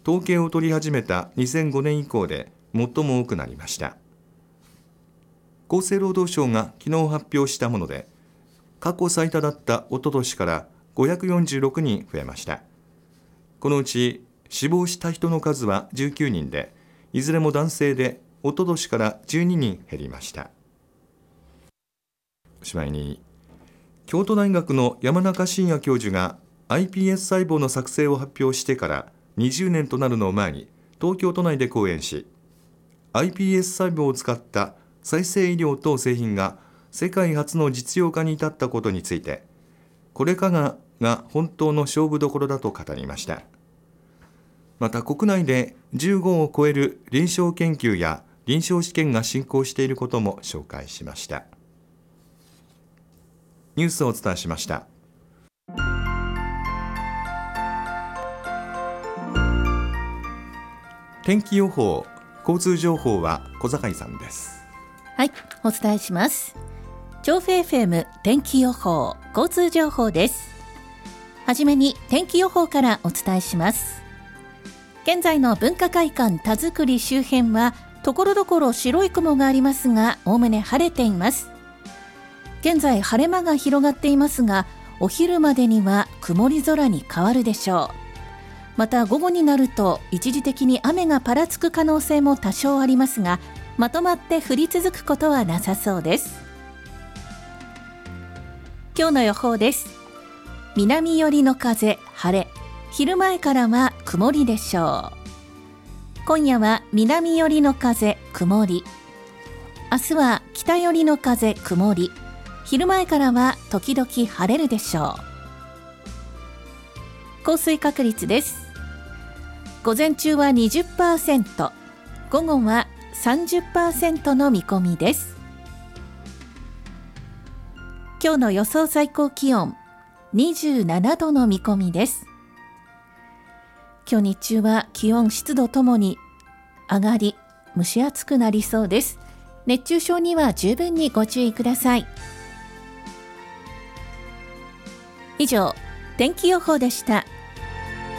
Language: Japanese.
統計を取り始めた2005年以降で最も多くなりました。厚生労働省が昨日発表したもので、過去最多だったおととしから546人増えました。このうち死亡した人の数は19人で、いずれも男性でおととしから12人減りました。おしまいに、京都大学の山中伸弥教授が iPS 細胞の作成を発表してから20年となるのを前に東京都内で講演し、 iPS 細胞を使った再生医療等製品が世界初の実用化に至ったことについて、これからが本当の勝負どころだと語りました。また国内で15を超える臨床研究や臨床試験が進行していることも紹介しました。ニュースをお伝えしました。天気予報、交通情報は小坂井さんです。 はい、お伝えします。調布 FM 天気予報、交通情報です。はじめに天気予報からお伝えします。現在の文化会館田作り周辺はところどころ白い雲がありますが、おおむね晴れています。現在晴れ間が広がっていますが、お昼までには曇り空に変わるでしょう。また午後になると一時的に雨がぱらつく可能性も多少ありますが、まとまって降り続くことはなさそうです。今日の予報です。南寄りの風、晴れ、昼前からは曇りでしょう。今夜は南寄りの風、曇り。明日は北寄りの風、曇り。昼前からは時々晴れるでしょう。降水確率です。午前中は 20%、午後は 30% の見込みです。今日の予想最高気温27度の見込みです。今日日中は気温湿度ともに上がり、蒸し暑くなりそうです。熱中症には十分にご注意ください。以上、天気予報でした。